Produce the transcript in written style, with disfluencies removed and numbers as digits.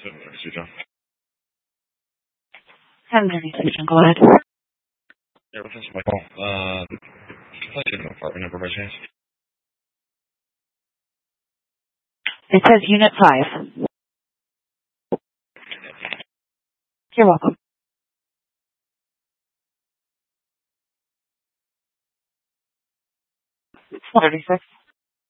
736, John. 736, John, go ahead. Yeah, what's this, Michael? Can I get an apartment number by chance? It says Unit 5. You're welcome. 36.